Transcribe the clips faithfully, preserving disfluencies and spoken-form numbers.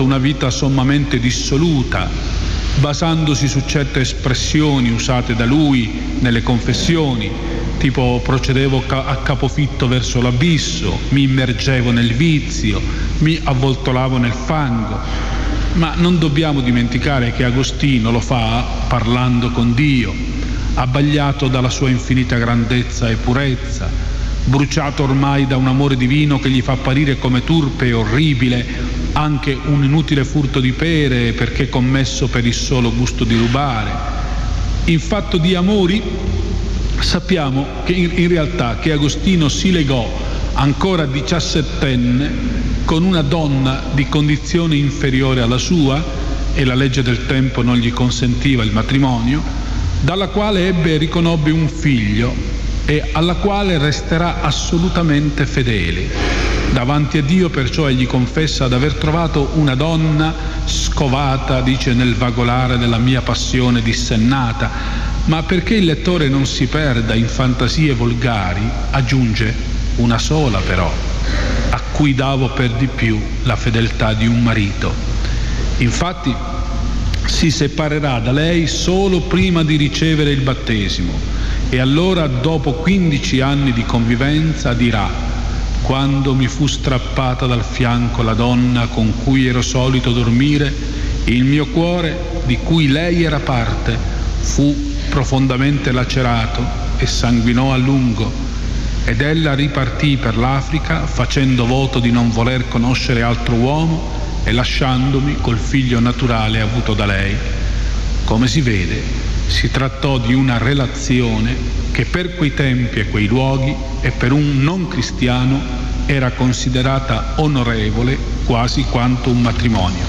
una vita sommamente dissoluta, basandosi su certe espressioni usate da lui nelle confessioni, tipo procedevo a capofitto verso l'abisso, mi immergevo nel vizio, mi avvoltolavo nel fango. Ma non dobbiamo dimenticare che Agostino lo fa parlando con Dio, abbagliato dalla sua infinita grandezza e purezza, bruciato ormai da un amore divino che gli fa apparire come turpe e orribile anche un inutile furto di pere perché commesso per il solo gusto di rubare. In fatto di amori sappiamo che in, in realtà che Agostino si legò ancora diciassettenne con una donna di condizione inferiore alla sua, e la legge del tempo non gli consentiva il matrimonio, dalla quale ebbe e riconobbe un figlio e alla quale resterà assolutamente fedele. Davanti a Dio perciò egli confessa di aver trovato una donna scovata, dice, nel vagolare della mia passione dissennata, ma perché il lettore non si perda in fantasie volgari, aggiunge una sola però, a cui davo per di più la fedeltà di un marito. Infatti si separerà da lei solo prima di ricevere il battesimo, e allora dopo quindici anni di convivenza dirà: quando mi fu strappata dal fianco la donna con cui ero solito dormire, il mio cuore, di cui lei era parte, fu profondamente lacerato e sanguinò a lungo, ed ella ripartì per l'Africa facendo voto di non voler conoscere altro uomo e lasciandomi col figlio naturale avuto da lei. Come si vede, si trattò di una relazione che per quei tempi e quei luoghi e per un non cristiano era considerata onorevole quasi quanto un matrimonio.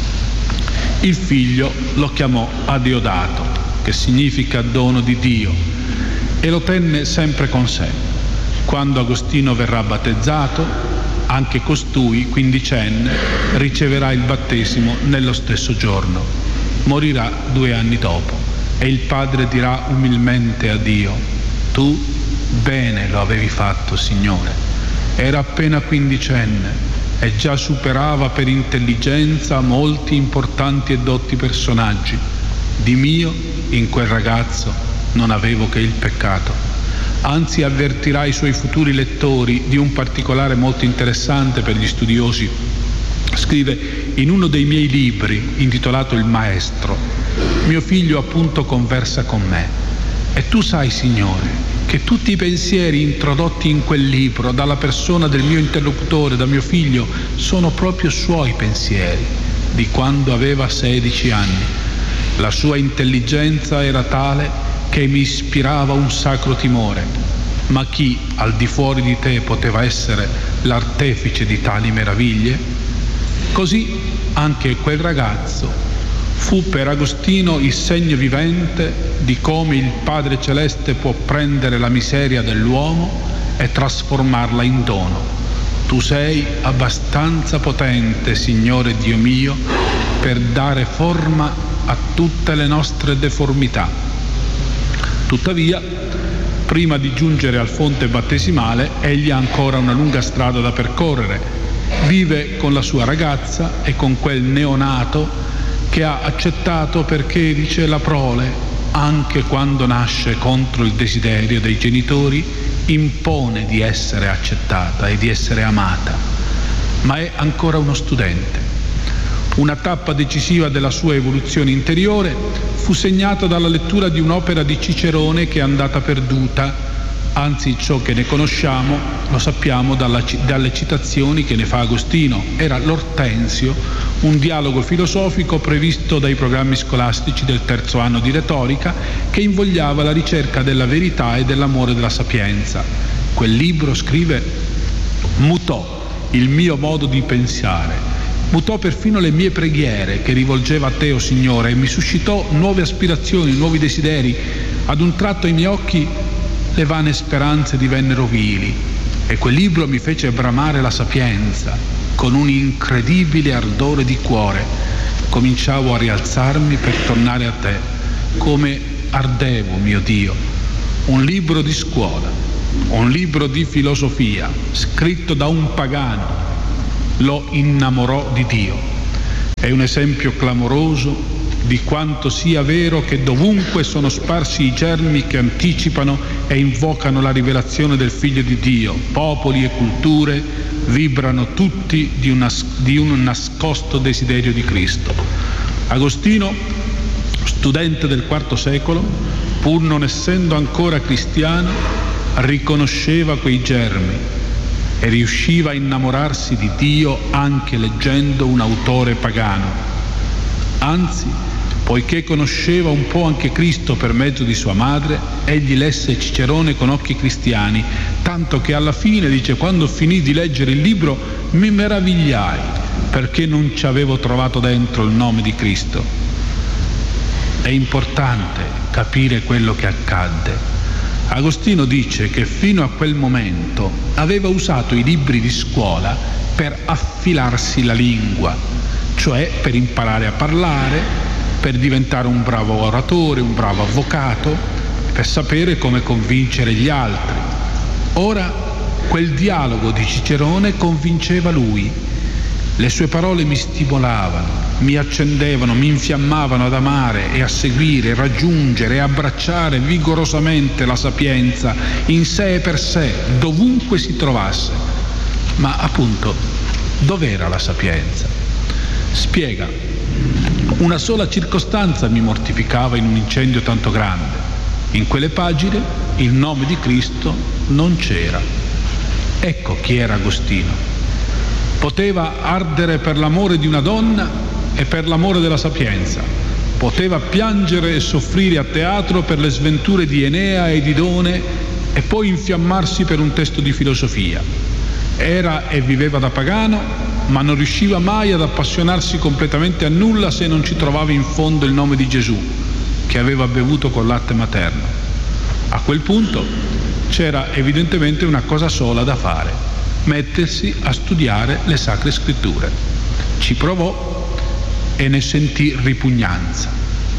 Il figlio lo chiamò Adeodato, che significa dono di Dio, e lo tenne sempre con sé. Quando Agostino verrà battezzato, anche costui, quindicenne, riceverà il battesimo nello stesso giorno. Morirà due anni dopo e il padre dirà umilmente a Dio: tu bene lo avevi fatto, Signore. Era appena quindicenne e già superava per intelligenza molti importanti e dotti personaggi. Di mio, in quel ragazzo, non avevo che il peccato. Anzi, avvertirà i suoi futuri lettori di un particolare molto interessante per gli studiosi. Scrive in uno dei miei libri, intitolato Il Maestro: mio figlio appunto conversa con me, e tu sai, Signore, che tutti i pensieri introdotti in quel libro dalla persona del mio interlocutore, da mio figlio, sono proprio suoi pensieri, di quando aveva sedici anni. La sua intelligenza era tale che mi ispirava un sacro timore. Ma chi al di fuori di te poteva essere l'artefice di tali meraviglie? Così anche quel ragazzo fu per Agostino il segno vivente di come il Padre Celeste può prendere la miseria dell'uomo e trasformarla in dono. Tu sei abbastanza potente, Signore Dio mio, per dare forma a tutte le nostre deformità. Tuttavia, prima di giungere al fonte battesimale, egli ha ancora una lunga strada da percorrere. Vive con la sua ragazza e con quel neonato che ha accettato perché, dice la prole, anche quando nasce contro il desiderio dei genitori, impone di essere accettata e di essere amata. Ma è ancora uno studente. Una tappa decisiva della sua evoluzione interiore fu segnata dalla lettura di un'opera di Cicerone che è andata perduta, anzi ciò che ne conosciamo lo sappiamo dalla, dalle citazioni che ne fa Agostino. Era l'Ortensio, un dialogo filosofico previsto dai programmi scolastici del terzo anno di retorica che invogliava la ricerca della verità e dell'amore della sapienza. Quel libro, scrive, mutò il mio modo di pensare, mutò perfino le mie preghiere che rivolgeva a te, o Signore, e mi suscitò nuove aspirazioni, nuovi desideri. Ad un tratto ai miei occhi le vane speranze divennero vili e quel libro mi fece bramare la sapienza con un incredibile ardore di cuore. Cominciavo a rialzarmi per tornare a te, come ardevo, mio Dio. Un libro di scuola, un libro di filosofia, scritto da un pagano, lo innamorò di Dio. È un esempio clamoroso di quanto sia vero che dovunque sono sparsi i germi che anticipano e invocano la rivelazione del Figlio di Dio, popoli e culture vibrano tutti di, una, di un nascosto desiderio di Cristo. Agostino, studente del quarto secolo, pur non essendo ancora cristiano, riconosceva quei germi e riusciva a innamorarsi di Dio anche leggendo un autore pagano. Anzi, poiché conosceva un po' anche Cristo per mezzo di sua madre, egli lesse Cicerone con occhi cristiani, tanto che alla fine, dice, quando finì di leggere il libro mi meravigliai perché non ci avevo trovato dentro il nome di Cristo. È importante capire quello che accadde. Agostino dice che fino a quel momento aveva usato i libri di scuola per affilarsi la lingua, cioè per imparare a parlare, per diventare un bravo oratore, un bravo avvocato, per sapere come convincere gli altri. Ora quel dialogo di Cicerone convinceva lui. Le sue parole mi stimolavano, mi accendevano, mi infiammavano ad amare e a seguire, raggiungere e abbracciare vigorosamente la sapienza in sé e per sé, dovunque si trovasse. Ma appunto, dov'era la sapienza? Spiega. Una sola circostanza mi mortificava in un incendio tanto grande. In quelle pagine il nome di Cristo non c'era. Ecco chi era Agostino. Poteva ardere per l'amore di una donna e per l'amore della sapienza. Poteva piangere e soffrire a teatro per le sventure di Enea e di Didone e poi infiammarsi per un testo di filosofia. Era e viveva da pagano, ma non riusciva mai ad appassionarsi completamente a nulla se non ci trovava in fondo il nome di Gesù, che aveva bevuto col latte materno. A quel punto c'era evidentemente una cosa sola da fare: mettersi a studiare le Sacre Scritture. Ci provò e ne sentì ripugnanza.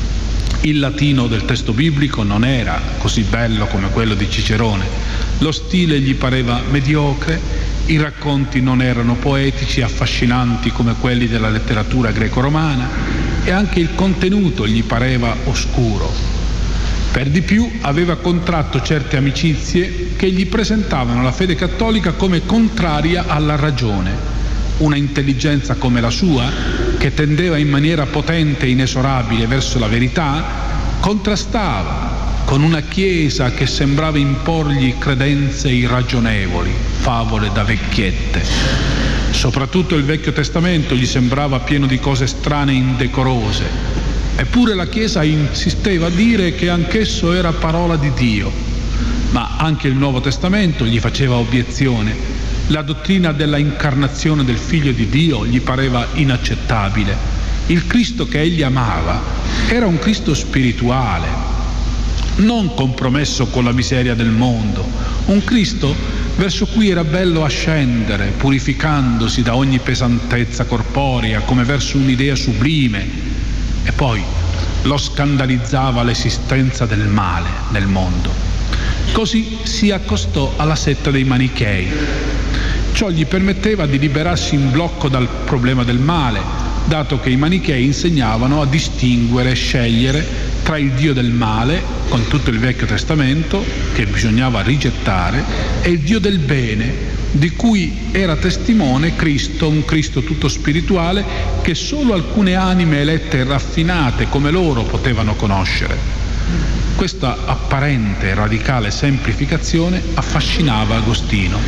Il latino del testo biblico non era così bello come quello di Cicerone, lo stile gli pareva mediocre, i racconti non erano poetici e affascinanti come quelli della letteratura greco-romana e anche il contenuto gli pareva oscuro. Per di più aveva contratto certe amicizie che gli presentavano la fede cattolica come contraria alla ragione. Una intelligenza come la sua, che tendeva in maniera potente e inesorabile verso la verità, contrastava con una Chiesa che sembrava imporgli credenze irragionevoli, favole da vecchiette. Soprattutto il Vecchio Testamento gli sembrava pieno di cose strane e indecorose. Eppure la Chiesa insisteva a dire che anch'esso era parola di Dio. Ma anche il Nuovo Testamento gli faceva obiezione. La dottrina della incarnazione del Figlio di Dio gli pareva inaccettabile. Il Cristo che egli amava era un Cristo spirituale, non compromesso con la miseria del mondo, un Cristo verso cui era bello ascendere, purificandosi da ogni pesantezza corporea come verso un'idea sublime. E poi lo scandalizzava l'esistenza del male nel mondo. Così si accostò alla setta dei Manichei. Ciò gli permetteva di liberarsi in blocco dal problema del male, dato che i Manichei insegnavano a distinguere e scegliere tra il Dio del male, con tutto il Vecchio Testamento, che bisognava rigettare, e il Dio del bene, di cui era testimone Cristo, un Cristo tutto spirituale, che solo alcune anime elette e raffinate come loro potevano conoscere. Questa apparente e radicale semplificazione affascinava Agostino.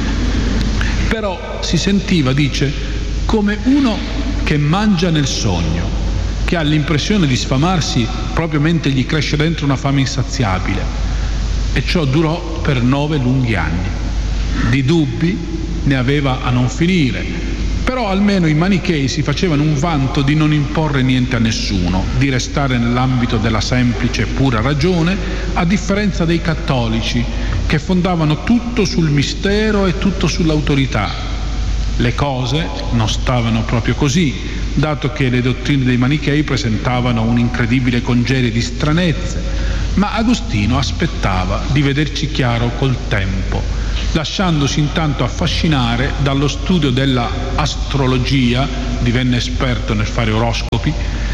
Però si sentiva, dice, come uno che mangia nel sogno, che ha l'impressione di sfamarsi proprio mentre gli cresce dentro una fame insaziabile. E ciò durò per nove lunghi anni. Di dubbi ne aveva a non finire, però almeno i Manichei si facevano un vanto di non imporre niente a nessuno, di restare nell'ambito della semplice e pura ragione, a differenza dei cattolici, che fondavano tutto sul mistero e tutto sull'autorità. Le cose non stavano proprio così, dato che le dottrine dei Manichei presentavano un incredibile congerie di stranezze, ma Agostino aspettava di vederci chiaro col tempo. lasciandosi intanto affascinare dallo studio della astrologia, divenne esperto nel fare oroscopi,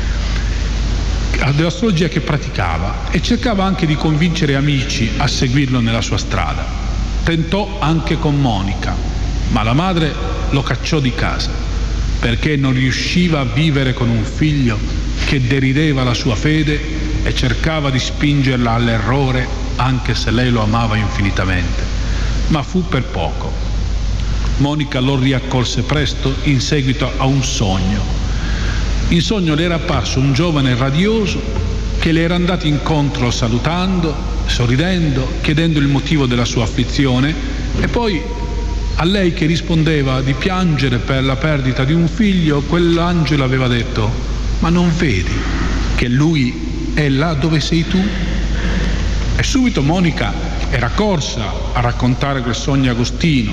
dell'astrologia che praticava, e cercava anche di convincere amici a seguirlo nella sua strada. Tentò anche con Monica, ma la madre lo cacciò di casa perché non riusciva a vivere con un figlio che derideva la sua fede e cercava di spingerla all'errore, anche se lei lo amava infinitamente. Ma fu per poco. Monica lo riaccolse presto in seguito a un sogno. In sogno le era apparso un giovane radioso che le era andato incontro salutando, sorridendo, chiedendo il motivo della sua afflizione, e poi a lei che rispondeva di piangere per la perdita di un figlio, quell'angelo aveva detto: ma non vedi che lui è là dove sei tu? E subito Monica era corsa a raccontare quel sogno a Agostino,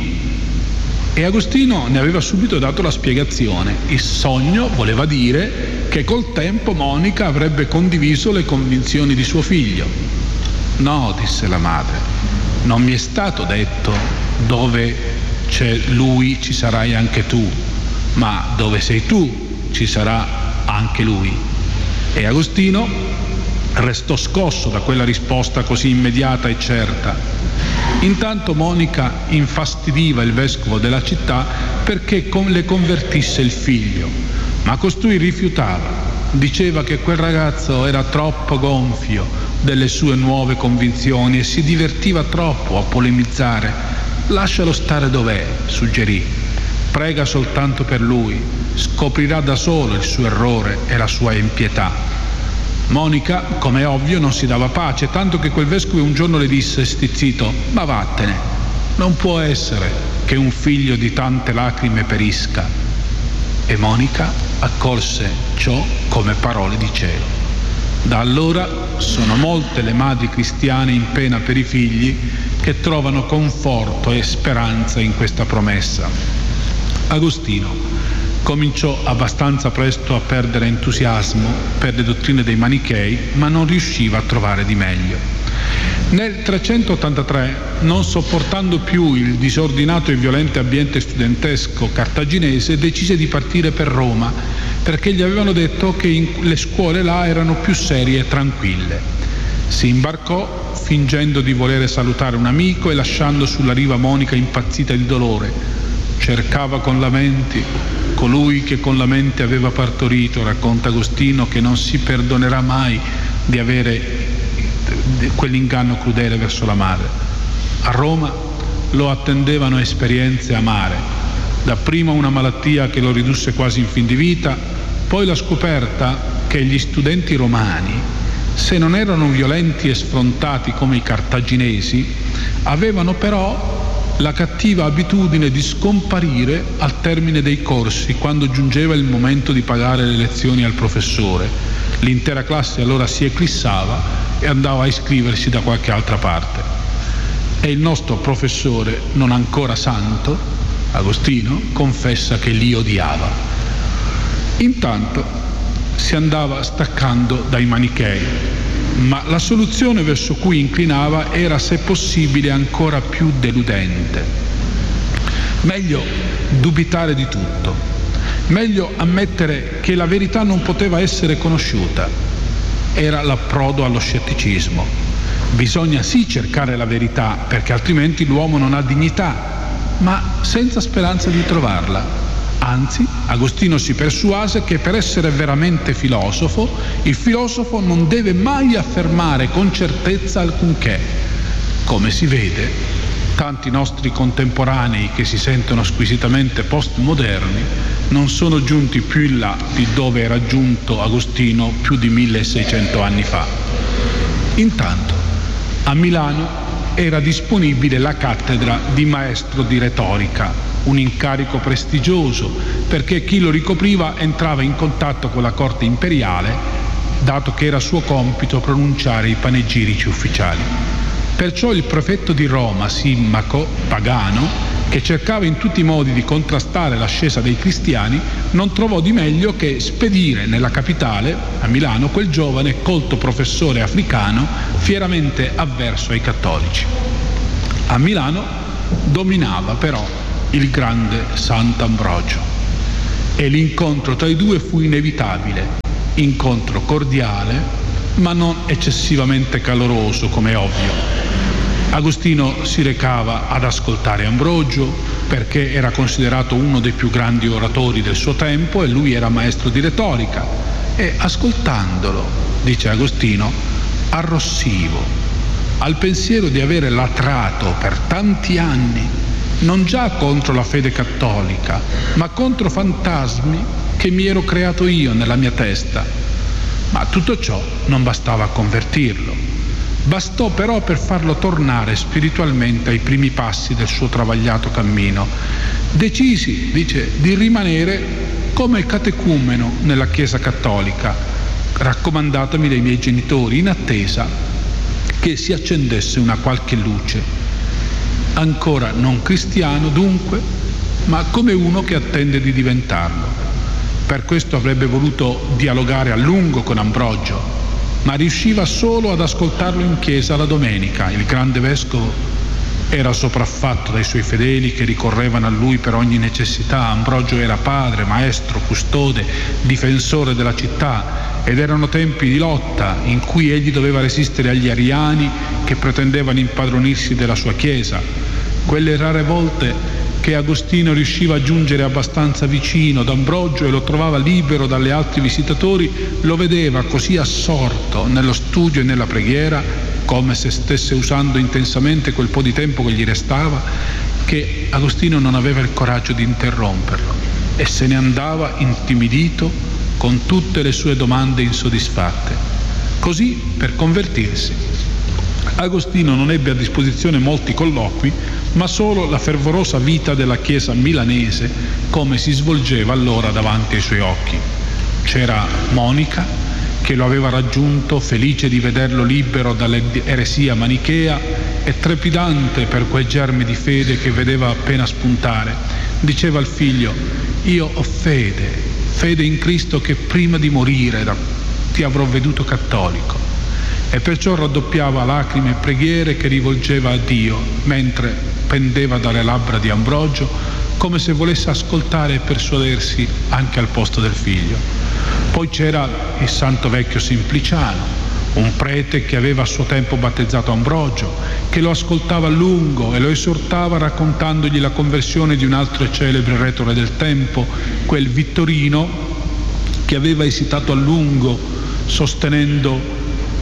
e Agostino ne aveva subito dato la spiegazione. Il sogno voleva dire che col tempo Monica avrebbe condiviso le convinzioni di suo figlio. No, disse la madre, non mi è stato detto dove c'è lui ci sarai anche tu, ma dove sei tu ci sarà anche lui. E Agostino restò scosso da quella risposta così immediata e certa. Intanto Monica infastidiva il vescovo della città perché le convertisse il figlio, ma costui rifiutava. Diceva che quel ragazzo era troppo gonfio delle sue nuove convinzioni e si divertiva troppo a polemizzare. Lascialo stare dov'è, suggerì. Prega soltanto per lui, scoprirà da solo il suo errore e la sua impietà. Monica, come è ovvio, non si dava pace, tanto che quel vescovo un giorno le disse stizzito: ma vattene, non può essere che un figlio di tante lacrime perisca. E Monica accolse ciò come parole di cielo. Da allora sono molte le madri cristiane in pena per i figli che trovano conforto e speranza in questa promessa. Agostino cominciò abbastanza presto a perdere entusiasmo per le dottrine dei manichei, ma non riusciva a trovare di meglio. Nel trecentottantatré, non sopportando più il disordinato e violento ambiente studentesco cartaginese, decise di partire per Roma, perché gli avevano detto che in, le scuole là erano più serie e tranquille. Si imbarcò fingendo di volere salutare un amico e lasciando sulla riva Monica impazzita di dolore. Cercava con lamenti colui che con la mente aveva partorito, racconta Agostino, che non si perdonerà mai di avere quell'inganno crudele verso la madre. A Roma lo attendevano esperienze amare, dapprima una malattia che lo ridusse quasi in fin di vita, poi la scoperta che gli studenti romani, se non erano violenti e sfrontati come i cartaginesi, avevano però la cattiva abitudine di scomparire al termine dei corsi quando giungeva il momento di pagare le lezioni al professore. L'intera classe allora si eclissava e andava a iscriversi da qualche altra parte. E il nostro professore, non ancora santo, Agostino, confessa che li odiava. Intanto si andava staccando dai manichei, ma la soluzione verso cui inclinava era, se possibile, ancora più deludente. Meglio dubitare di tutto, meglio ammettere che la verità non poteva essere conosciuta. Era l'approdo allo scetticismo. Bisogna sì cercare la verità, perché altrimenti l'uomo non ha dignità, ma senza speranza di trovarla. Anzi, Agostino si persuase che per essere veramente filosofo, il filosofo non deve mai affermare con certezza alcunché. Come si vede, tanti nostri contemporanei che si sentono squisitamente postmoderni non sono giunti più in là di dove era giunto Agostino più di milleseicento anni fa. Intanto, a Milano era disponibile la cattedra di maestro di retorica, un incarico prestigioso perché chi lo ricopriva entrava in contatto con la corte imperiale, dato che era suo compito pronunciare i panegirici ufficiali. Perciò il prefetto di Roma, Simmaco, pagano, che cercava in tutti i modi di contrastare l'ascesa dei cristiani, non trovò di meglio che spedire nella capitale, a Milano, quel giovane colto professore africano fieramente avverso ai cattolici. A Milano dominava però il grande Sant'Ambrogio. E l'incontro tra i due fu inevitabile, incontro cordiale, ma non eccessivamente caloroso, come è ovvio. Agostino si recava ad ascoltare Ambrogio perché era considerato uno dei più grandi oratori del suo tempo e lui era maestro di retorica. E ascoltandolo, dice Agostino, arrossivo al pensiero di avere latrato per tanti anni non già contro la fede cattolica, ma contro fantasmi che mi ero creato io nella mia testa. Ma tutto ciò non bastava a convertirlo. Bastò però per farlo tornare spiritualmente ai primi passi del suo travagliato cammino. Decisi, dice, di rimanere come catecumeno nella Chiesa cattolica, raccomandatemi dai miei genitori, in attesa che si accendesse una qualche luce. Ancora non cristiano dunque, ma come uno che attende di diventarlo. Per questo avrebbe voluto dialogare a lungo con Ambrogio, ma riusciva solo ad ascoltarlo in chiesa la domenica. Il grande vescovo era sopraffatto dai suoi fedeli che ricorrevano a lui per ogni necessità. Ambrogio era padre, maestro, custode, difensore della città, ed erano tempi di lotta in cui egli doveva resistere agli ariani che pretendevano impadronirsi della sua chiesa. Quelle rare volte che Agostino riusciva a giungere abbastanza vicino ad Ambrogio e lo trovava libero dalle altri visitatori, lo vedeva così assorto nello studio e nella preghiera, come se stesse usando intensamente quel po' di tempo che gli restava, che Agostino non aveva il coraggio di interromperlo e se ne andava intimidito con tutte le sue domande insoddisfatte. Così, per convertirsi, Agostino non ebbe a disposizione molti colloqui, ma solo la fervorosa vita della chiesa milanese come si svolgeva allora davanti ai suoi occhi. C'era Monica che lo aveva raggiunto, felice di vederlo libero dall'eresia manichea e trepidante per quei germi di fede che vedeva appena spuntare. Diceva al figlio: io ho fede, fede in Cristo che prima di morire ti avrò veduto cattolico. E perciò raddoppiava lacrime e preghiere che rivolgeva a Dio mentre pendeva dalle labbra di Ambrogio, come se volesse ascoltare e persuadersi anche al posto del figlio. Poi c'era il santo vecchio Simpliciano, un prete che aveva a suo tempo battezzato Ambrogio, che lo ascoltava a lungo e lo esortava raccontandogli la conversione di un altro celebre retore del tempo, quel Vittorino, che aveva esitato a lungo sostenendo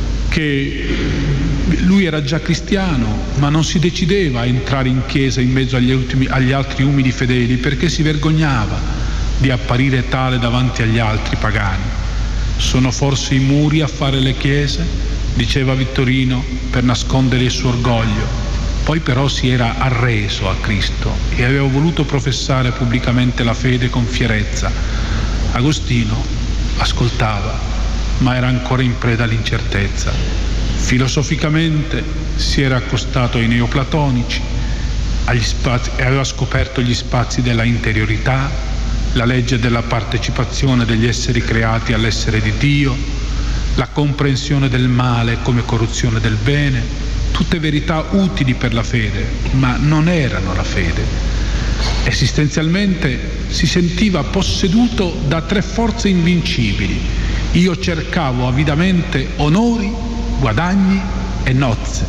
che lui era già cristiano, ma non si decideva a entrare in chiesa in mezzo agli, ultimi, agli altri umili fedeli perché si vergognava di apparire tale davanti agli altri pagani. Sono forse i muri a fare le chiese? Diceva Vittorino per nascondere il suo orgoglio. Poi però si era arreso a Cristo e aveva voluto professare pubblicamente la fede con fierezza. Agostino ascoltava, ma era ancora in preda all'incertezza. Filosoficamente si era accostato ai neoplatonici, agli spazi, e aveva scoperto gli spazi della interiorità, la legge della partecipazione degli esseri creati all'essere di Dio, la comprensione del male come corruzione del bene, tutte verità utili per la fede, ma non erano la fede. Esistenzialmente si sentiva posseduto da tre forze invincibili. Io cercavo avidamente onori, guadagni e nozze,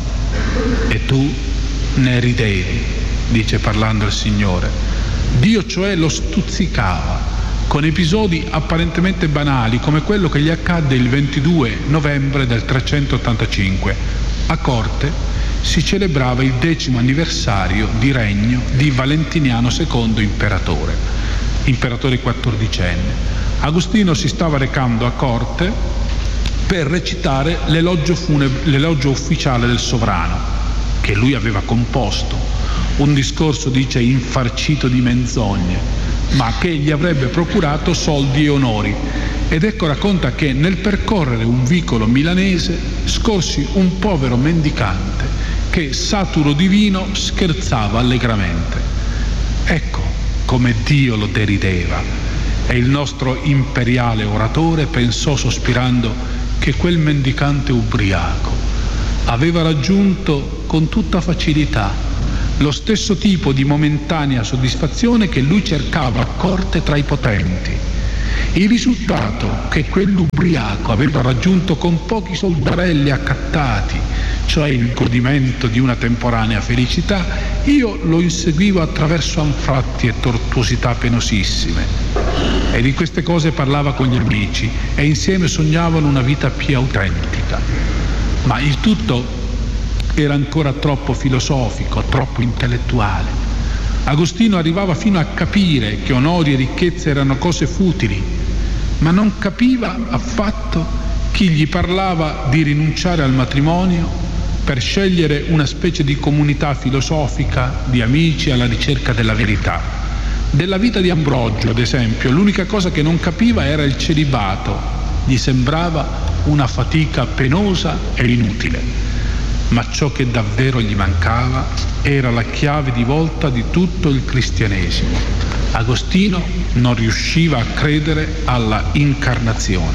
e tu ne ridevi, dice parlando il Signore. Dio cioè lo stuzzicava con episodi apparentemente banali come quello che gli accadde il ventidue novembre del trecentottantacinque. A corte si celebrava il decimo anniversario di regno di Valentiniano secondo imperatore, imperatore quattordicenne. Agostino si stava recando a corte per recitare l'elogio funebre, l'elogio ufficiale del sovrano che lui aveva composto, un discorso, dice, infarcito di menzogne, ma che gli avrebbe procurato soldi e onori. Ed ecco racconta che nel percorrere un vicolo milanese scorsi un povero mendicante che, saturo di vino, scherzava allegramente. Ecco come Dio lo derideva. E il nostro imperiale oratore pensò sospirando che quel mendicante ubriaco aveva raggiunto con tutta facilità lo stesso tipo di momentanea soddisfazione che lui cercava a corte tra i potenti. Il risultato che quell'ubriaco aveva raggiunto con pochi soldarelli accattati, cioè il godimento di una temporanea felicità, io lo inseguivo attraverso anfratti e tortuosità penosissime. E di queste cose parlava con gli amici e insieme sognavano una vita più autentica. Ma il tutto era ancora troppo filosofico, troppo intellettuale. Agostino arrivava fino a capire che onori e ricchezze erano cose futili, ma non capiva affatto chi gli parlava di rinunciare al matrimonio per scegliere una specie di comunità filosofica di amici alla ricerca della verità. Della vita di Ambrogio, ad esempio, l'unica cosa che non capiva era il celibato. Gli sembrava una fatica penosa e inutile. Ma ciò che davvero gli mancava era la chiave di volta di tutto il cristianesimo. Agostino non riusciva a credere alla incarnazione.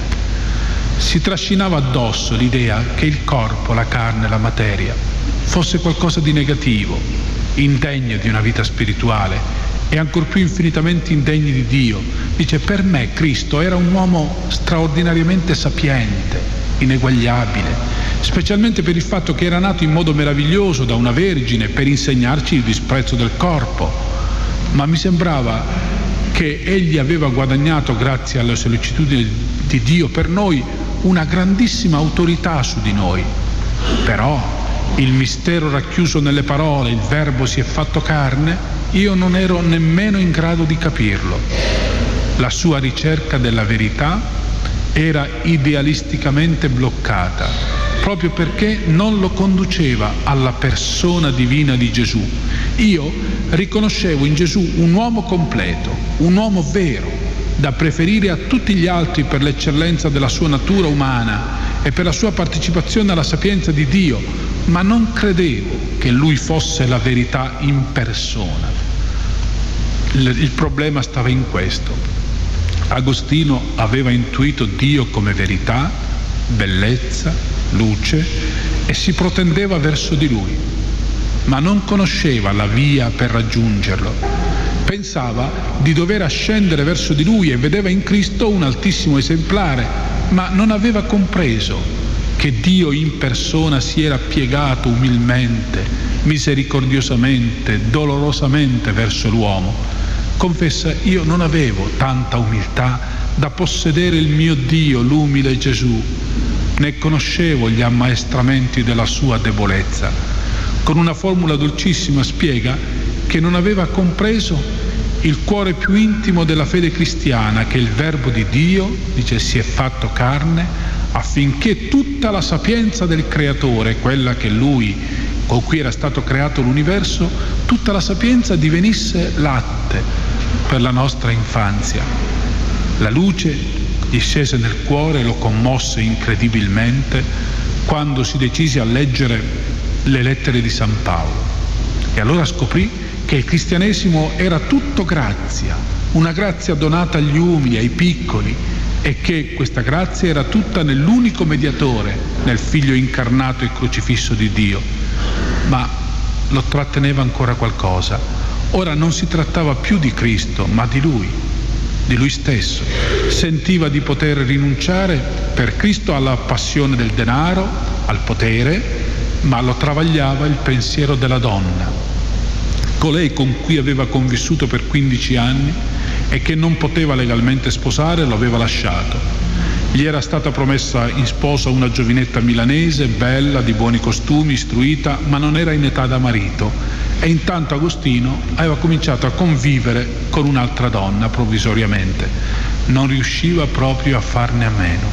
Si trascinava addosso l'idea che il corpo, la carne, la materia fosse qualcosa di negativo, indegno di una vita spirituale e ancor più infinitamente indegni di Dio. Dice: per me Cristo era un uomo straordinariamente sapiente, ineguagliabile, specialmente per il fatto che era nato in modo meraviglioso da una vergine per insegnarci il disprezzo del corpo, ma mi sembrava che egli aveva guadagnato, grazie alla sollecitudine di Dio per noi, una grandissima autorità su di noi. Però il mistero racchiuso nelle parole, il Verbo si è fatto carne, io non ero nemmeno in grado di capirlo. La sua ricerca della verità era idealisticamente bloccata, proprio perché non lo conduceva alla persona divina di Gesù. Io riconoscevo in Gesù un uomo completo, un uomo vero, da preferire a tutti gli altri per l'eccellenza della sua natura umana e per la sua partecipazione alla sapienza di Dio, ma non credevo che lui fosse la verità in persona. Il problema stava in questo. Agostino aveva intuito Dio come verità, bellezza, luce e si protendeva verso di lui, ma non conosceva la via per raggiungerlo. Pensava di dover ascendere verso di lui e vedeva in Cristo un altissimo esemplare, ma non aveva compreso che Dio in persona si era piegato umilmente, misericordiosamente, dolorosamente verso l'uomo. Confessa: io non avevo tanta umiltà da possedere il mio Dio, l'umile Gesù, né conoscevo gli ammaestramenti della sua debolezza. Con una formula dolcissima spiega che non aveva compreso il cuore più intimo della fede cristiana, che il Verbo di Dio, dice, si è fatto carne affinché tutta la sapienza del Creatore, quella che lui, con cui era stato creato l'universo, tutta la sapienza divenisse latte per la nostra infanzia. La luce gli scese nel cuore e lo commosse incredibilmente quando si decise a leggere le lettere di San Paolo. E allora scoprì che il cristianesimo era tutto grazia, una grazia donata agli umili, ai piccoli, e che questa grazia era tutta nell'unico mediatore, nel Figlio incarnato e crocifisso di Dio. Ma lo tratteneva ancora qualcosa. Ora non si trattava più di Cristo, ma di Lui, di Lui stesso. Sentiva di poter rinunciare per Cristo alla passione del denaro, al potere, ma lo travagliava il pensiero della donna, colei con cui aveva convissuto per quindici anni e che non poteva legalmente sposare, lo aveva lasciato. Gli era stata promessa in sposa una giovinetta milanese, bella, di buoni costumi, istruita, ma non era in età da marito, e intanto Agostino aveva cominciato a convivere con un'altra donna provvisoriamente. Non riusciva proprio a farne a meno.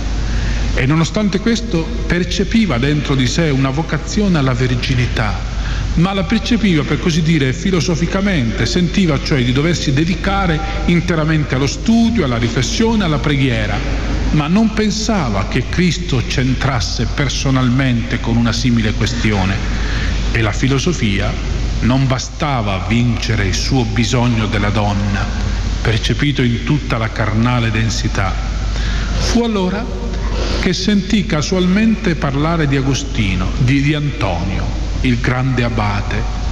E nonostante questo percepiva dentro di sé una vocazione alla verginità, ma la percepiva, per così dire, filosoficamente. Sentiva cioè di doversi dedicare interamente allo studio, alla riflessione, alla preghiera, ma non pensava che Cristo c'entrasse personalmente con una simile questione. E la filosofia non bastava a vincere il suo bisogno della donna, percepito in tutta la carnale densità. Fu allora che sentì casualmente parlare di Agostino, di, di Antonio, il grande abate,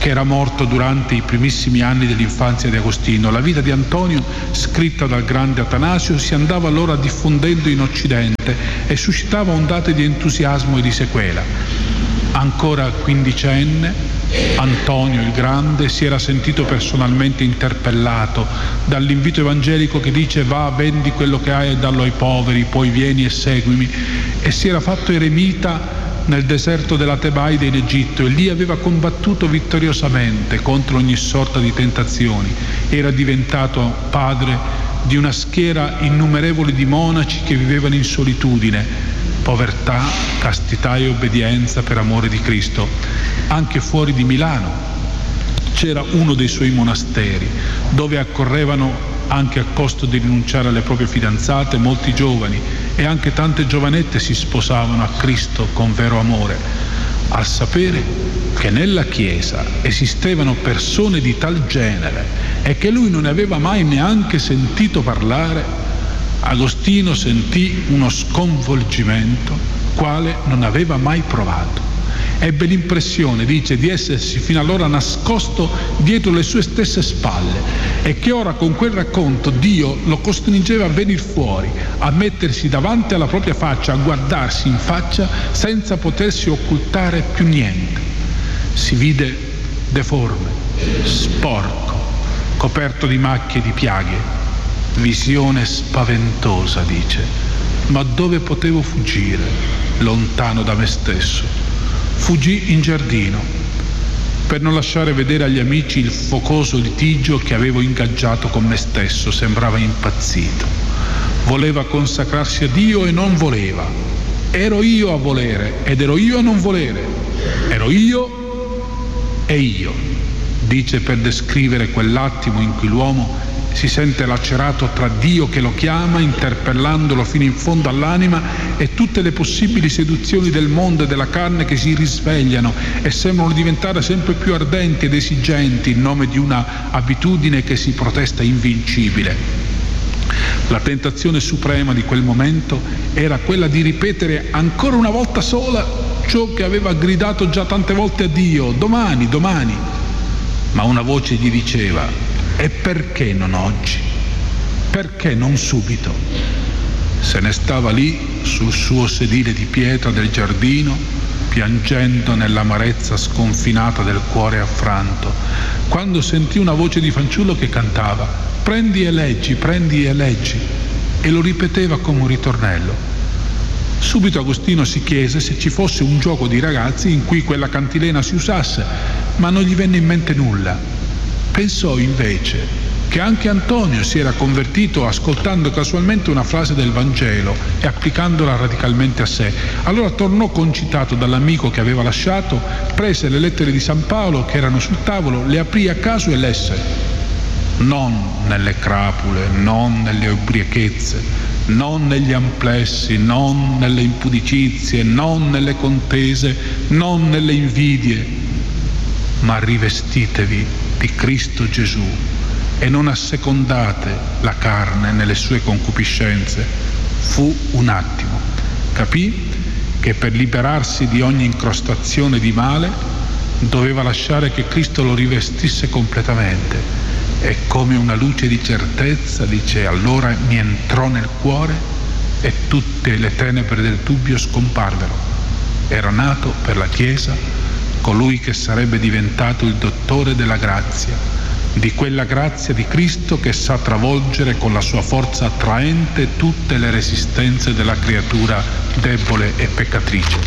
che era morto durante i primissimi anni dell'infanzia di Agostino. La vita di Antonio, scritta dal grande Atanasio, si andava allora diffondendo in Occidente e suscitava ondate di entusiasmo e di sequela. Ancora quindicenne, Antonio il Grande si era sentito personalmente interpellato dall'invito evangelico che dice: va, vendi quello che hai e dallo ai poveri, poi vieni e seguimi, e si era fatto eremita nel deserto della Tebaide in Egitto, e lì aveva combattuto vittoriosamente contro ogni sorta di tentazioni. Era diventato padre di una schiera innumerevole di monaci che vivevano in solitudine, povertà, castità e obbedienza per amore di Cristo. Anche fuori di Milano c'era uno dei suoi monasteri dove accorrevano, anche a costo di rinunciare alle proprie fidanzate, molti giovani, e anche tante giovanette si sposavano a Cristo con vero amore. Al sapere che nella Chiesa esistevano persone di tal genere e che lui non ne aveva mai neanche sentito parlare, Agostino sentì uno sconvolgimento quale non aveva mai provato. Ebbe l'impressione, dice, di essersi fino allora nascosto dietro le sue stesse spalle, e che ora con quel racconto Dio lo costringeva a venir fuori, a mettersi davanti alla propria faccia, a guardarsi in faccia senza potersi occultare più niente. Si vide deforme, sporco, coperto di macchie e di piaghe. Visione spaventosa, dice, ma dove potevo fuggire, lontano da me stesso? Fuggì in giardino per non lasciare vedere agli amici il focoso litigio che avevo ingaggiato con me stesso. Sembrava impazzito. Voleva consacrarsi a Dio e non voleva. Ero io a volere ed ero io a non volere. Ero io e io, dice, per descrivere quell'attimo in cui l'uomo si sente lacerato tra Dio che lo chiama, interpellandolo fino in fondo all'anima, e tutte le possibili seduzioni del mondo e della carne che si risvegliano e sembrano diventare sempre più ardenti ed esigenti in nome di una abitudine che si protesta invincibile. La tentazione suprema di quel momento era quella di ripetere ancora una volta sola ciò che aveva gridato già tante volte a Dio: domani, domani. Ma una voce gli diceva: e perché non oggi? Perché non subito? Se ne stava lì sul suo sedile di pietra del giardino, piangendo nell'amarezza sconfinata del cuore affranto, quando sentì una voce di fanciullo che cantava: prendi e leggi, prendi e leggi, e lo ripeteva come un ritornello. Subito Agostino si chiese se ci fosse un gioco di ragazzi in cui quella cantilena si usasse, ma non gli venne in mente nulla. Pensò invece che anche Antonio si era convertito ascoltando casualmente una frase del Vangelo e applicandola radicalmente a sé. Allora tornò concitato dall'amico che aveva lasciato, prese le lettere di San Paolo che erano sul tavolo, le aprì a caso e lesse: non nelle crapule, non nelle ubriachezze, non negli amplessi, non nelle impudicizie, non nelle contese, non nelle invidie, ma rivestitevi di Cristo Gesù e non assecondate la carne nelle sue concupiscenze. Fu un attimo. Capì che per liberarsi di ogni incrostazione di male doveva lasciare che Cristo lo rivestisse completamente, e come una luce di certezza, dice, allora mi entrò nel cuore e tutte le tenebre del dubbio scomparvero. Era nato per la Chiesa colui che sarebbe diventato il dottore della grazia, di quella grazia di Cristo che sa travolgere con la sua forza attraente tutte le resistenze della creatura debole e peccatrice.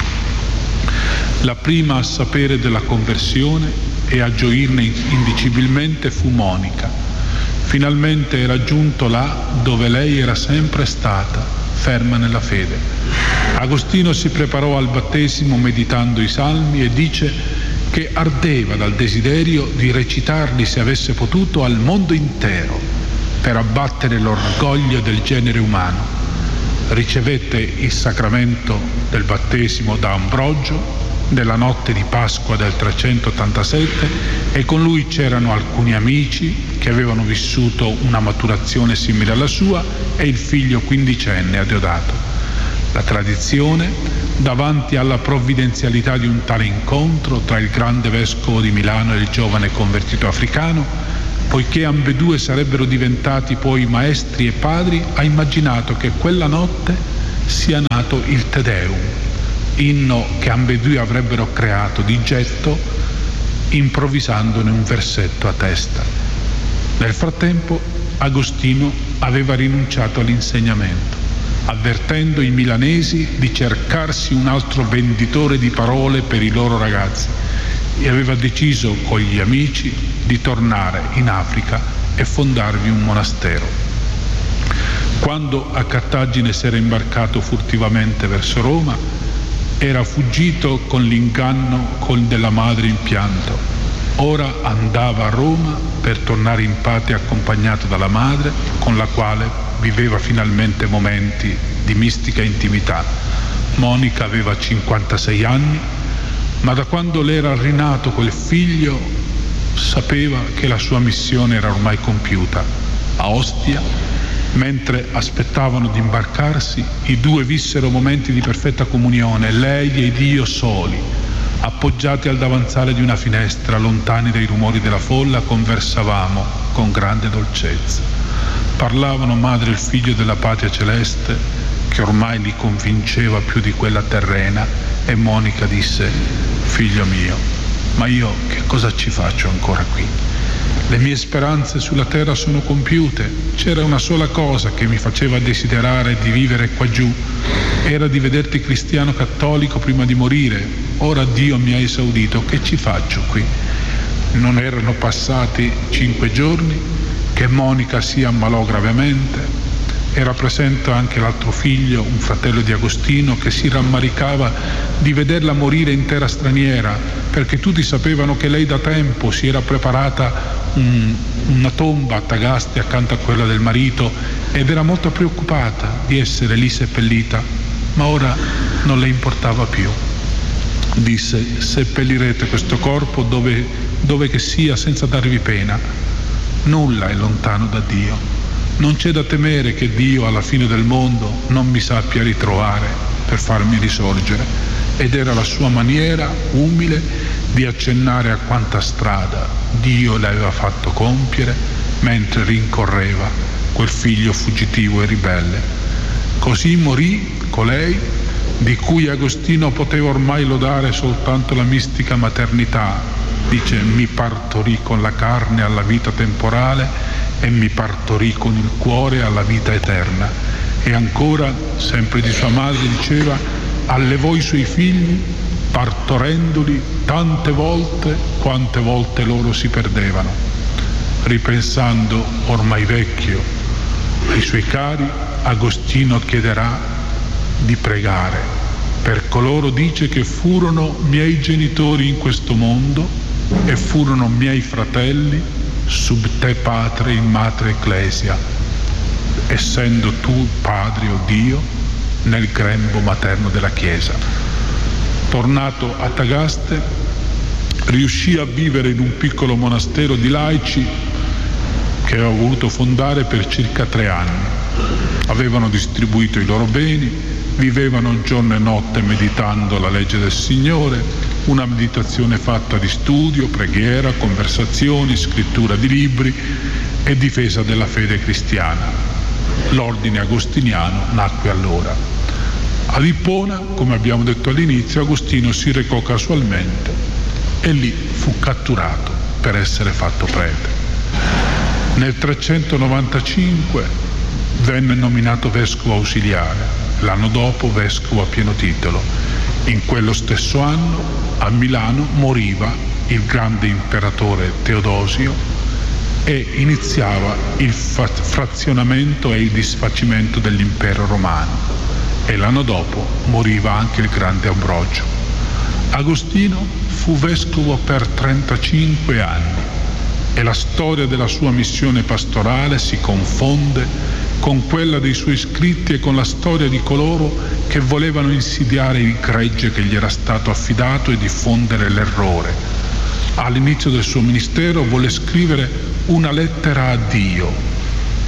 La prima a sapere della conversione e a gioirne indicibilmente fu Monica. Finalmente era giunto là dove lei era sempre stata, ferma nella fede. Agostino si preparò al battesimo meditando i salmi e dice che ardeva dal desiderio di recitarli, se avesse potuto, al mondo intero per abbattere l'orgoglio del genere umano. Ricevette il sacramento del battesimo da Ambrogio nella notte di Pasqua del trecentottantasette, e con lui c'erano alcuni amici che avevano vissuto una maturazione simile alla sua e il figlio quindicenne Adeodato. La tradizione, davanti alla provvidenzialità di un tale incontro tra il grande vescovo di Milano e il giovane convertito africano, poiché ambedue sarebbero diventati poi maestri e padri, ha immaginato che quella notte sia nato il Te Deum, inno che ambedue avrebbero creato di getto, improvvisandone un versetto a testa. Nel frattempo Agostino aveva rinunciato all'insegnamento, avvertendo i milanesi di cercarsi un altro venditore di parole per i loro ragazzi, e aveva deciso con gli amici di tornare in Africa e fondarvi un monastero. Quando a Cartagine si era imbarcato furtivamente verso Roma, era fuggito con l'inganno della madre in pianto. Ora andava a Roma per tornare in patria accompagnato dalla madre, con la quale viveva finalmente momenti di mistica intimità. Monica aveva cinquantasei anni, ma da quando le era rinato quel figlio sapeva che la sua missione era ormai compiuta. A Ostia, mentre aspettavano di imbarcarsi, i due vissero momenti di perfetta comunione, lei e Dio soli, appoggiati al davanzale di una finestra, lontani dai rumori della folla. Conversavamo con grande dolcezza. Parlavano madre e il figlio della patria celeste, che ormai li convinceva più di quella terrena, e Monica disse: figlio mio, ma io che cosa ci faccio ancora qui? Le mie speranze sulla terra sono compiute. C'era una sola cosa che mi faceva desiderare di vivere qua giù, era di vederti cristiano cattolico prima di morire. Ora Dio mi ha esaudito, che ci faccio qui? Non erano passati cinque giorni che Monica si ammalò gravemente. Era presente anche l'altro figlio, un fratello di Agostino, che si rammaricava di vederla morire in terra straniera, perché tutti sapevano che lei da tempo si era preparata un, una tomba a Tagaste accanto a quella del marito, ed era molto preoccupata di essere lì seppellita, ma ora non le importava più. Disse: seppellirete questo corpo dove, dove che sia, senza darvi pena. Nulla è lontano da Dio. Non c'è da temere che Dio alla fine del mondo non mi sappia ritrovare per farmi risorgere. Ed era la sua maniera umile di accennare a quanta strada Dio le aveva fatto compiere mentre rincorreva quel figlio fuggitivo e ribelle. Così morì colei di cui Agostino poteva ormai lodare soltanto la mistica maternità. Dice: mi partorì con la carne alla vita temporale e mi partorì con il cuore alla vita eterna. E ancora, sempre di sua madre, diceva: allevò i suoi figli partorendoli tante volte quante volte loro si perdevano. Ripensando, ormai vecchio, ai suoi cari, Agostino chiederà di pregare per coloro, dice, che furono miei genitori in questo mondo e furono miei fratelli sub te patre in matre ecclesia, essendo tu padre o Dio nel grembo materno della Chiesa. Tornato a Tagaste, riuscì a vivere in un piccolo monastero di laici che aveva voluto fondare per circa tre anni. Avevano distribuito i loro beni, vivevano giorno e notte meditando la legge del Signore, una meditazione fatta di studio, preghiera, conversazioni, scrittura di libri e difesa della fede cristiana. L'ordine agostiniano nacque allora. A Lippona, come abbiamo detto all'inizio, Agostino si recò casualmente e lì fu catturato per essere fatto prete. Nel trecentonovantacinque venne nominato vescovo ausiliare, l'anno dopo vescovo a pieno titolo. In quello stesso anno a Milano moriva il grande imperatore Teodosio e iniziava il frazionamento e il disfacimento dell'impero romano, e l'anno dopo moriva anche il grande Ambrogio. Agostino fu vescovo per trentacinque anni e la storia della sua missione pastorale si confonde con quella dei suoi scritti e con la storia di coloro che volevano insidiare il gregge che gli era stato affidato e diffondere l'errore. All'inizio del suo ministero volle scrivere una lettera a Dio,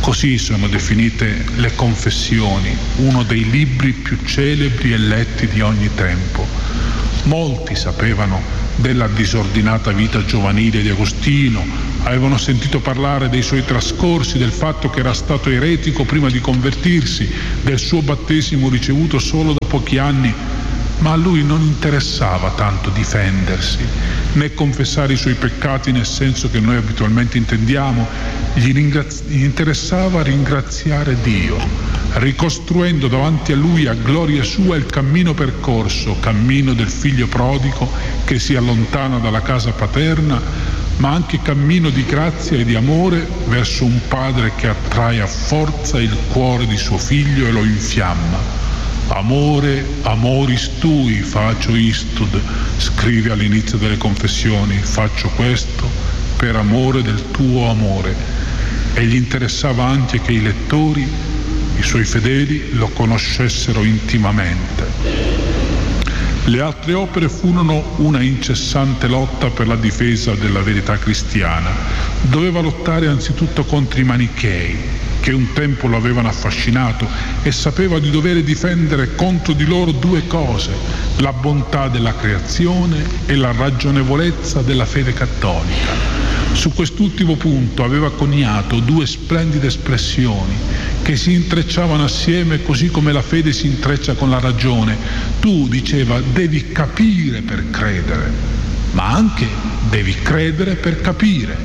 Così sono definite le Confessioni, uno dei libri più celebri e letti di ogni tempo. Molti sapevano della disordinata vita giovanile di Agostino, avevano sentito parlare dei suoi trascorsi, del fatto che era stato eretico prima di convertirsi, del suo battesimo ricevuto solo da pochi anni, ma a lui non interessava tanto difendersi, né confessare i suoi peccati nel senso che noi abitualmente intendiamo. Gli, ringrazi- gli interessava ringraziare Dio, ricostruendo davanti a lui a gloria sua il cammino percorso, cammino del figlio prodigo che si allontana dalla casa paterna, ma anche cammino di grazia e di amore verso un padre che attrae a forza il cuore di suo figlio e lo infiamma. Amore, amoris tui faccio istud, scrive all'inizio delle Confessioni, faccio questo per amore del tuo amore. E gli interessava anche che i lettori, i suoi fedeli, lo conoscessero intimamente. Le altre opere furono una incessante lotta per la difesa della verità cristiana. Doveva lottare anzitutto contro i manichei, che un tempo lo avevano affascinato, e sapeva di dover difendere contro di loro due cose: la bontà della creazione e la ragionevolezza della fede cattolica. Su quest'ultimo punto aveva coniato due splendide espressioni che si intrecciavano assieme così come la fede si intreccia con la ragione. Tu, diceva, devi capire per credere, ma anche devi credere per capire.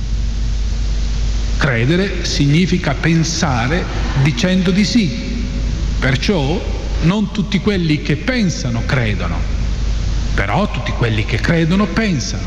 Credere significa pensare dicendo di sì, perciò non tutti quelli che pensano credono, però tutti quelli che credono pensano,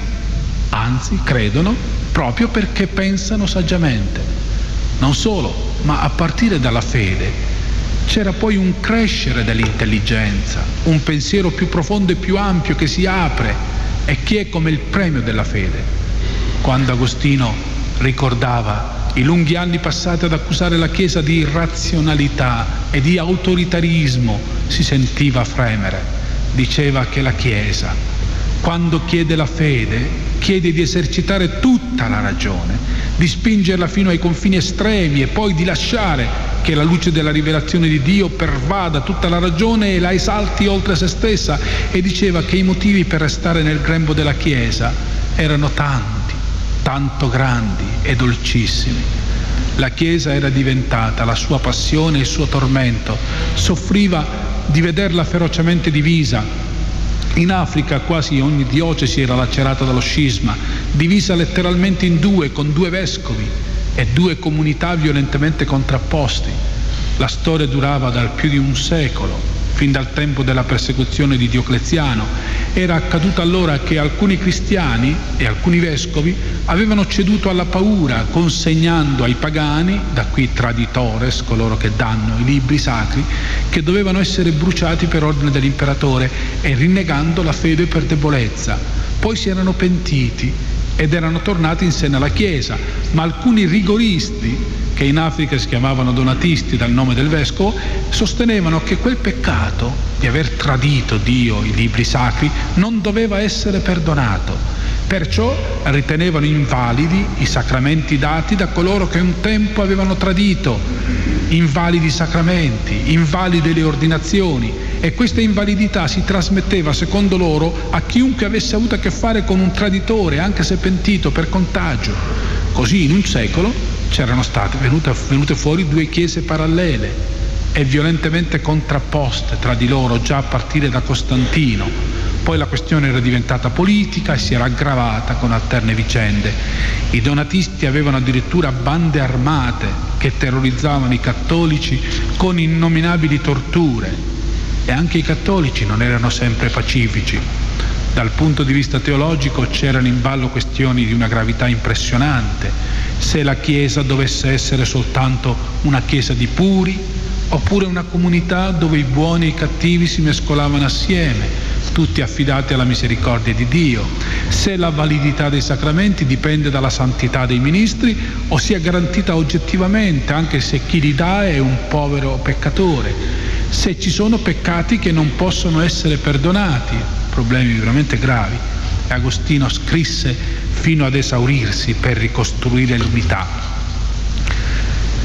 anzi credono proprio perché pensano saggiamente. Non solo, ma a partire dalla fede c'era poi un crescere dell'intelligenza, un pensiero più profondo e più ampio che si apre e che è come il premio della fede. Quando Agostino ricordava i lunghi anni passati ad accusare la Chiesa di irrazionalità e di autoritarismo, si sentiva fremere. Diceva che la Chiesa, quando chiede la fede, chiede di esercitare tutta la ragione, di spingerla fino ai confini estremi e poi di lasciare che la luce della rivelazione di Dio pervada tutta la ragione e la esalti oltre se stessa. E diceva che i motivi per restare nel grembo della Chiesa erano tanti, tanto grandi e dolcissimi. La Chiesa era diventata la sua passione e il suo tormento, soffriva di vederla ferocemente divisa. In Africa quasi ogni diocesi era lacerata dallo scisma, divisa letteralmente in due, con due vescovi e due comunità violentemente contrapposti. La storia durava da più di un secolo, fin dal tempo della persecuzione di Diocleziano. Era accaduto allora che alcuni cristiani e alcuni vescovi avevano ceduto alla paura, consegnando ai pagani, da qui traditores, coloro che danno i libri sacri, che dovevano essere bruciati per ordine dell'imperatore, e rinnegando la fede per debolezza. Poi si erano pentiti ed erano tornati in seno alla Chiesa, ma alcuni rigoristi, che in Africa si chiamavano donatisti dal nome del vescovo, sostenevano che quel peccato di aver tradito Dio, i libri sacri, non doveva essere perdonato. Perciò ritenevano invalidi i sacramenti dati da coloro che un tempo avevano tradito, invalidi i sacramenti, invalide le ordinazioni, e questa invalidità si trasmetteva, secondo loro, a chiunque avesse avuto a che fare con un traditore, anche se pentito, per contagio. Così in un secolo c'erano state venute, venute fuori due chiese parallele e violentemente contrapposte tra di loro già a partire da Costantino. Poi la questione era diventata politica e si era aggravata con alterne vicende. I donatisti avevano addirittura bande armate che terrorizzavano i cattolici con innominabili torture, e anche i cattolici non erano sempre pacifici. Dal punto di vista teologico c'erano in ballo questioni di una gravità impressionante: se la Chiesa dovesse essere soltanto una Chiesa di puri, oppure una comunità dove i buoni e i cattivi si mescolavano assieme, tutti affidati alla misericordia di Dio; se la validità dei sacramenti dipende dalla santità dei ministri o sia garantita oggettivamente, anche se chi li dà è un povero peccatore; se ci sono peccati che non possono essere perdonati, problemi veramente gravi. E Agostino scrisse fino ad esaurirsi per ricostruire l'unità.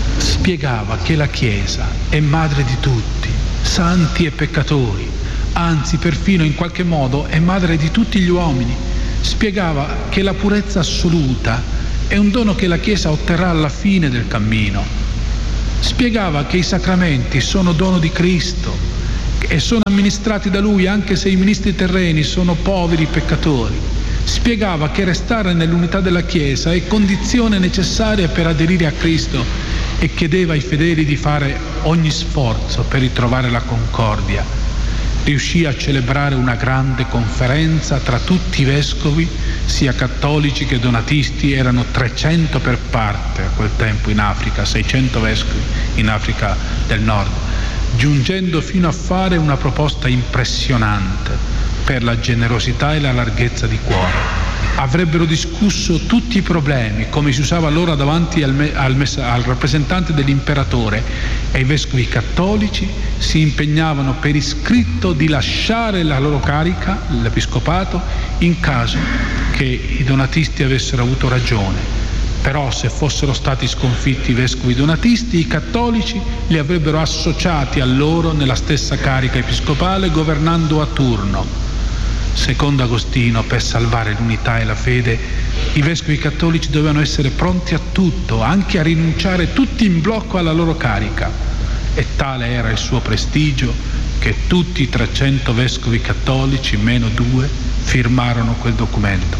spiegava che la Chiesa è madre di tutti, santi e peccatori, anzi perfino in qualche modo è madre di tutti gli uomini. Spiegava che la purezza assoluta è un dono che la Chiesa otterrà alla fine del cammino. Spiegava che i sacramenti sono dono di Cristo e sono amministrati da Lui anche se i ministri terreni sono poveri peccatori. Spiegava che restare nell'unità della Chiesa è condizione necessaria per aderire a Cristo e chiedeva ai fedeli di fare ogni sforzo per ritrovare la concordia. Riuscì a celebrare una grande conferenza tra tutti i vescovi, sia cattolici che donatisti. Erano trecento per parte a quel tempo in Africa, seicento vescovi in Africa del Nord, giungendo fino a fare una proposta impressionante per la generosità e la larghezza di cuore. Avrebbero discusso tutti i problemi, come si usava allora davanti al, me, al, messa, al rappresentante dell'imperatore, e i vescovi cattolici si impegnavano per iscritto di lasciare la loro carica, l'episcopato, in caso che i donatisti avessero avuto ragione. Però se fossero stati sconfitti i vescovi donatisti, i cattolici li avrebbero associati a loro nella stessa carica episcopale, governando a turno. Secondo Agostino, per salvare l'unità e la fede, i vescovi cattolici dovevano essere pronti a tutto, anche a rinunciare tutti in blocco alla loro carica. E tale era il suo prestigio che tutti i trecento vescovi cattolici, meno due, firmarono quel documento.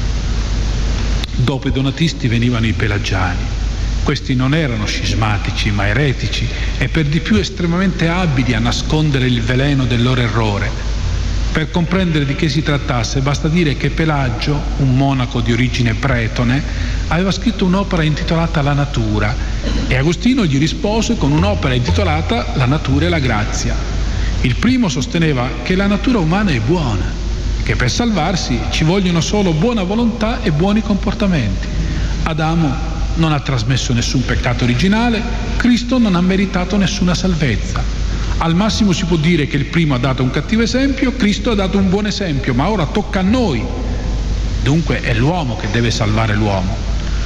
Dopo i donatisti venivano i pelagiani. Questi non erano scismatici ma eretici e per di più estremamente abili a nascondere il veleno del loro errore. Per comprendere di che si trattasse basta dire che Pelagio, un monaco di origine bretone, aveva scritto un'opera intitolata La natura e Agostino gli rispose con un'opera intitolata La natura e la grazia. Il primo sosteneva che la natura umana è buona, che per salvarsi ci vogliono solo buona volontà e buoni comportamenti. Adamo non ha trasmesso nessun peccato originale, Cristo non ha meritato nessuna salvezza. Al massimo si può dire che il primo ha dato un cattivo esempio, Cristo ha dato un buon esempio, ma ora tocca a noi. Dunque è l'uomo che deve salvare l'uomo.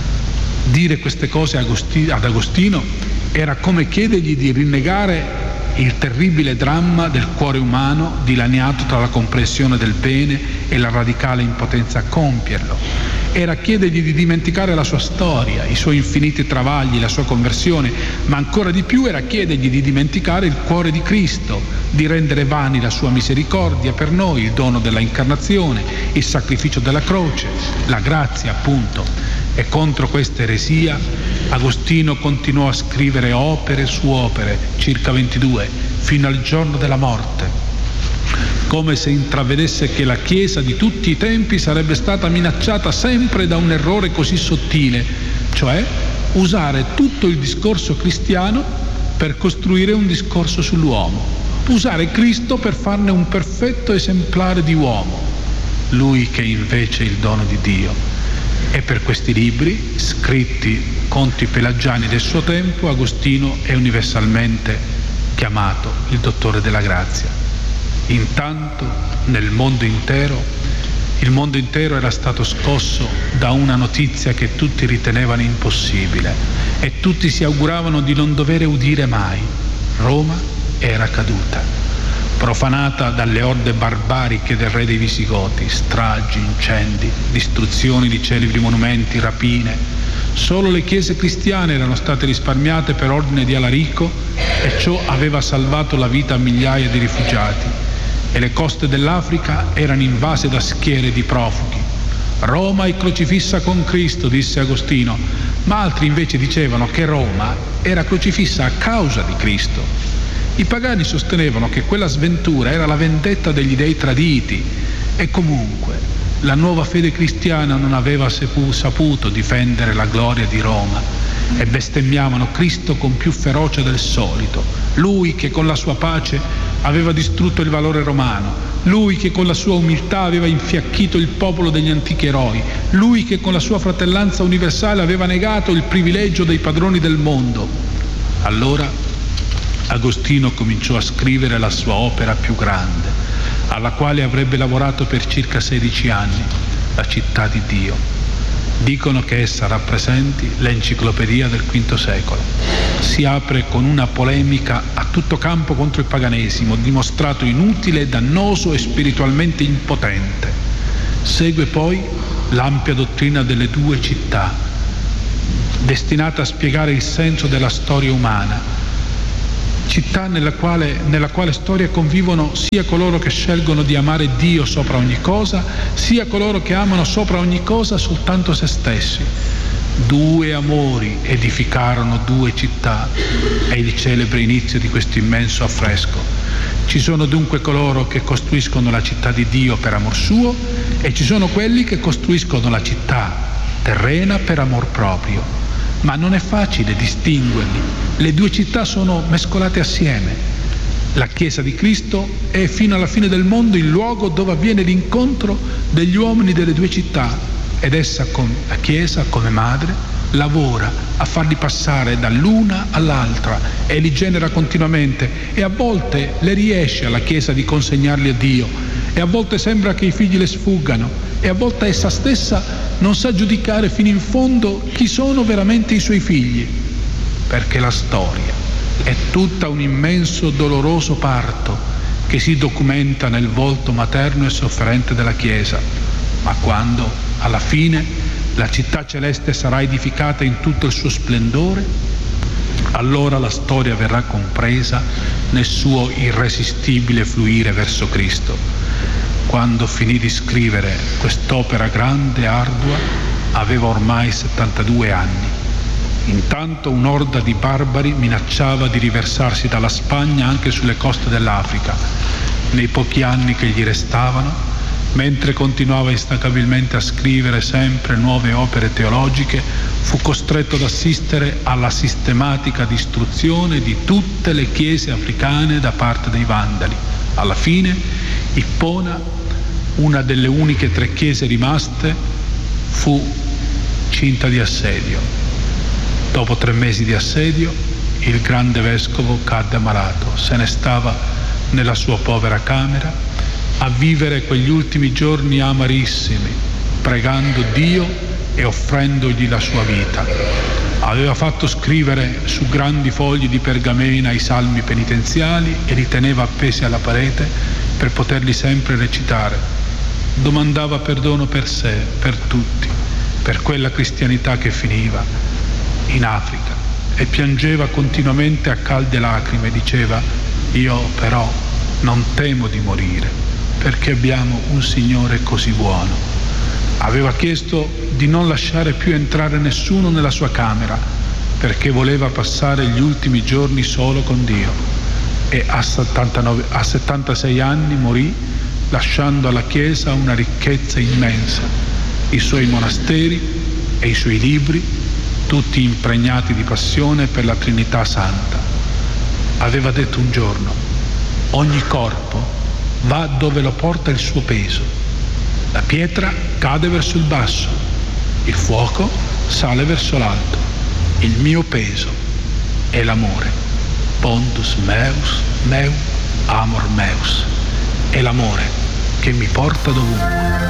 Dire queste cose ad Agostino era come chiedergli di rinnegare il terribile dramma del cuore umano dilaniato tra la comprensione del bene e la radicale impotenza a compierlo. Era chiedergli di dimenticare la sua storia, i suoi infiniti travagli, la sua conversione, ma ancora di più era chiedergli di dimenticare il cuore di Cristo, di rendere vani la sua misericordia per noi, il dono della incarnazione, il sacrificio della croce, la grazia appunto. E contro questa eresia Agostino continuò a scrivere opere su opere, circa ventidue, fino al giorno della morte, come se intravedesse che la Chiesa di tutti i tempi sarebbe stata minacciata sempre da un errore così sottile, cioè usare tutto il discorso cristiano per costruire un discorso sull'uomo, usare Cristo per farne un perfetto esemplare di uomo, lui che invece è il dono di Dio. E per questi libri, scritti contro i pelagiani del suo tempo, Agostino è universalmente chiamato il dottore della grazia. Intanto nel mondo intero, il mondo intero era stato scosso da una notizia che tutti ritenevano impossibile e tutti si auguravano di non dovere udire mai. Roma era caduta, profanata dalle orde barbariche del re dei Visigoti, stragi, incendi, distruzioni di celebri monumenti, rapine. Solo le chiese cristiane erano state risparmiate per ordine di Alarico e ciò aveva salvato la vita a migliaia di rifugiati. E le coste dell'Africa erano invase da schiere di profughi. Roma è crocifissa con Cristo, disse Agostino, ma altri invece dicevano che Roma era crocifissa a causa di Cristo. I pagani sostenevano che quella sventura era la vendetta degli dei traditi e comunque la nuova fede cristiana non aveva saputo difendere la gloria di Roma e bestemmiavano Cristo con più ferocia del solito, lui che con la sua pace aveva distrutto il valore romano, lui che con la sua umiltà aveva infiacchito il popolo degli antichi eroi, lui che con la sua fratellanza universale aveva negato il privilegio dei padroni del mondo. Allora Agostino cominciò a scrivere la sua opera più grande, alla quale avrebbe lavorato per circa sedici anni, La città di Dio. Dicono che essa rappresenti l'enciclopedia del quinto secolo. Si apre con una polemica a tutto campo contro il paganesimo, dimostrato inutile, dannoso e spiritualmente impotente. Segue poi l'ampia dottrina delle due città, destinata a spiegare il senso della storia umana. Città nella quale, nella quale storia convivono sia coloro che scelgono di amare Dio sopra ogni cosa, sia coloro che amano sopra ogni cosa soltanto se stessi. Due amori edificarono due città, è il celebre inizio di questo immenso affresco. Ci sono dunque coloro che costruiscono la città di Dio per amor suo e ci sono quelli che costruiscono la città terrena per amor proprio. Ma non è facile distinguerli. Le due città sono mescolate assieme. La Chiesa di Cristo è fino alla fine del mondo il luogo dove avviene l'incontro degli uomini delle due città ed essa, la Chiesa, come madre, lavora a farli passare dall'una all'altra e li genera continuamente e a volte le riesce alla Chiesa di consegnarli a Dio e a volte sembra che i figli le sfuggano e a volte essa stessa non sa giudicare fino in fondo chi sono veramente i suoi figli, perché la storia è tutta un immenso doloroso parto che si documenta nel volto materno e sofferente della Chiesa, ma quando alla fine la città celeste sarà edificata in tutto il suo splendore, allora la storia verrà compresa nel suo irresistibile fluire verso Cristo. Quando finì di scrivere quest'opera grande e ardua, aveva ormai settantadue anni. Intanto un'orda di barbari minacciava di riversarsi dalla Spagna anche sulle coste dell'Africa. Nei pochi anni che gli restavano, mentre continuava instancabilmente a scrivere sempre nuove opere teologiche, fu costretto ad assistere alla sistematica distruzione di tutte le chiese africane da parte dei Vandali. Alla fine, Ippona, una delle uniche tre chiese rimaste, fu cinta di assedio. Dopo tre mesi di assedio, il grande vescovo cadde ammalato, se ne stava nella sua povera camera a vivere quegli ultimi giorni amarissimi, pregando Dio e offrendogli la sua vita. Aveva fatto scrivere su grandi fogli di pergamena i salmi penitenziali e li teneva appesi alla parete per poterli sempre recitare. Domandava perdono per sé, per tutti, per quella cristianità che finiva in Africa e piangeva continuamente a calde lacrime. Diceva: io però non temo di morire perché abbiamo un Signore così buono. Aveva chiesto di non lasciare più entrare nessuno nella sua camera perché voleva passare gli ultimi giorni solo con Dio e a, settantanove, a settantasei anni morì lasciando alla Chiesa una ricchezza immensa, i suoi monasteri e i suoi libri, tutti impregnati di passione per la Trinità Santa. Aveva detto un giorno: ogni corpo va dove lo porta il suo peso. La pietra cade verso il basso, il fuoco sale verso l'alto. Il mio peso è l'amore. Pondus meus, meu, amor meus. È l'amore che mi porta dovunque.